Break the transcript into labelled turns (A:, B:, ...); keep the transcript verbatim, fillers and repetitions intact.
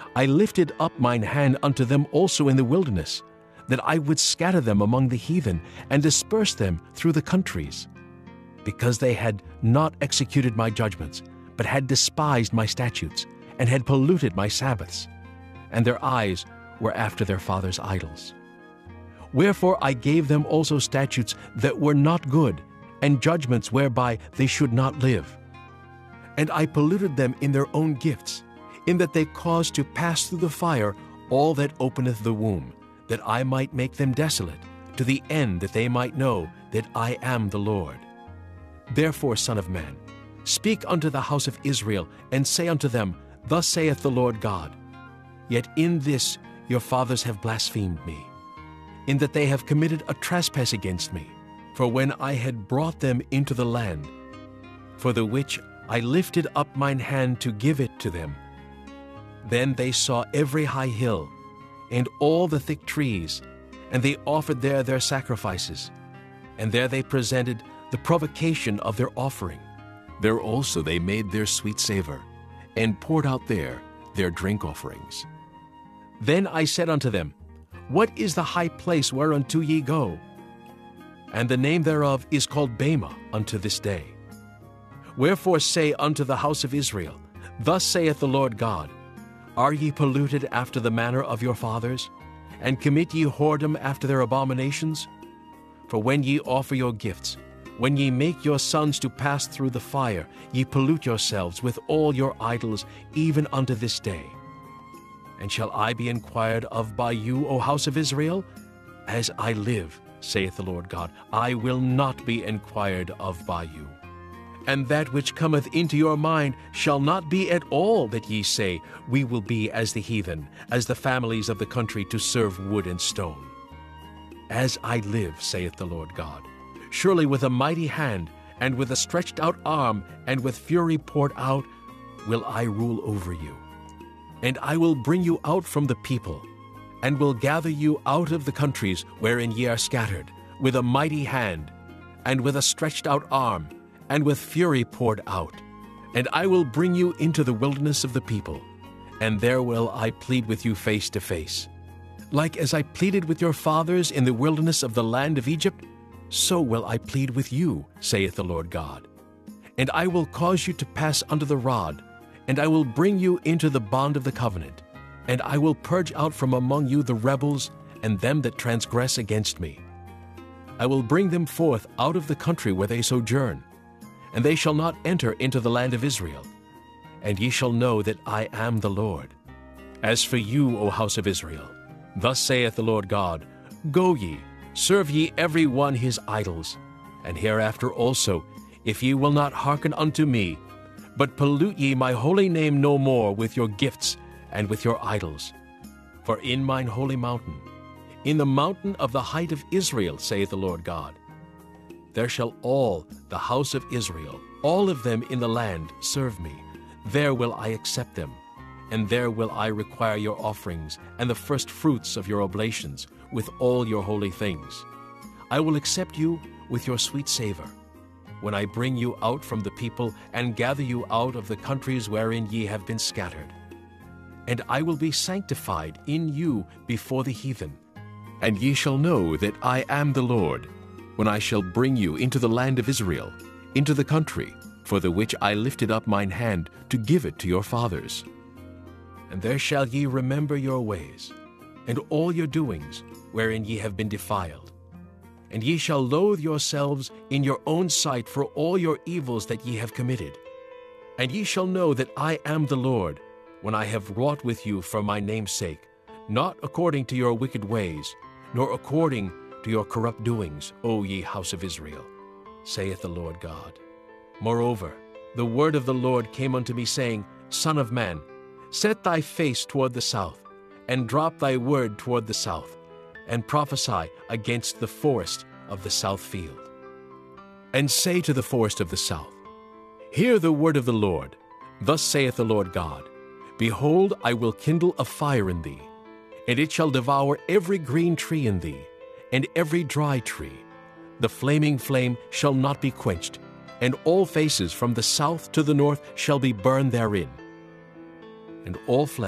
A: I lifted up mine hand unto them also in the wilderness, that I would scatter them among the heathen, and disperse them through the countries, because they had not executed my judgments, but had despised my statutes, and had polluted my Sabbaths, and their eyes were after their fathers' idols. Wherefore I gave them also statutes that were not good, and judgments whereby they should not live. And I polluted them in their own gifts, in that they caused to pass through the fire all that openeth the womb, that I might make them desolate, to the end that they might know that I am the Lord. Therefore, Son of man, speak unto the house of Israel, and say unto them, Thus saith the Lord God, Yet in this your fathers have blasphemed me, in that they have committed a trespass against me. For when I had brought them into the land, for the which I lifted up mine hand to give it to them, then they saw every high hill, and all the thick trees, and they offered there their sacrifices, and there they presented the provocation of their offering. There also they made their sweet savor, and poured out there their drink offerings. Then I said unto them, What is the high place whereunto ye go? And the name thereof is called Bamah unto this day. Wherefore say unto the house of Israel, Thus saith the Lord God, Are ye polluted after the manner of your fathers, and commit ye whoredom after their abominations? For when ye offer your gifts, when ye make your sons to pass through the fire, ye pollute yourselves with all your idols, even unto this day. And shall I be inquired of by you, O house of Israel? As I live, saith the Lord God, I will not be inquired of by you. And that which cometh into your mind shall not be at all that ye say, We will be as the heathen, as the families of the country to serve wood and stone. As I live, saith the Lord God, surely with a mighty hand, and with a stretched out arm, and with fury poured out, will I rule over you. And I will bring you out from the people, and will gather you out of the countries wherein ye are scattered, with a mighty hand, and with a stretched out arm, and with fury poured out. And I will bring you into the wilderness of the people, and there will I plead with you face to face. Like as I pleaded with your fathers in the wilderness of the land of Egypt, so will I plead with you, saith the Lord God. And I will cause you to pass under the rod, and I will bring you into the bond of the covenant, and I will purge out from among you the rebels and them that transgress against me. I will bring them forth out of the country where they sojourn, and they shall not enter into the land of Israel. And ye shall know that I am the Lord. As for you, O house of Israel, thus saith the Lord God, Go ye, serve ye every one his idols, and hereafter also, if ye will not hearken unto me, but pollute ye my holy name no more with your gifts and with your idols. For in mine holy mountain, in the mountain of the height of Israel, saith the Lord God, there shall all the house of Israel, all of them in the land, serve me. There will I accept them, and there will I require your offerings and the first fruits of your oblations with all your holy things. I will accept you with your sweet savor, when I bring you out from the people and gather you out of the countries wherein ye have been scattered. And I will be sanctified in you before the heathen. And ye shall know that I am the Lord, when I shall bring you into the land of Israel, into the country, for the which I lifted up mine hand to give it to your fathers. And there shall ye remember your ways, and all your doings, wherein ye have been defiled. And ye shall loathe yourselves in your own sight for all your evils that ye have committed. And ye shall know that I am the Lord, when I have wrought with you for my name's sake, not according to your wicked ways, nor according to your corrupt doings, O ye house of Israel, saith the Lord God. Moreover, the word of the Lord came unto me, saying, Son of man, set thy face toward the south, and drop thy word toward the south, and prophesy against the forest of the south field. And say to the forest of the south, Hear the word of the Lord. Thus saith the Lord God, Behold, I will kindle a fire in thee, and it shall devour every green tree in thee, and every dry tree. The flaming flame shall not be quenched, and all faces from the south to the north shall be burned therein. And all flesh